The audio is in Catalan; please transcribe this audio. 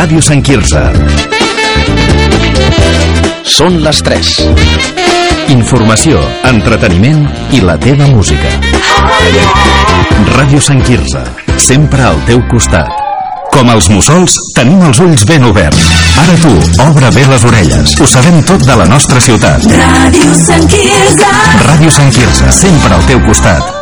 Ràdio Sant Quirze. Són les 3. Informació, entreteniment i la teva música. Ràdio Sant Quirze, sempre al teu costat. Com els mussols, tenim els ulls ben oberts. Ara tu, obre bé les orelles. Ho sabem tot de la nostra ciutat. Ràdio Sant Quirze. Ràdio Sant Quirze, sempre al teu costat.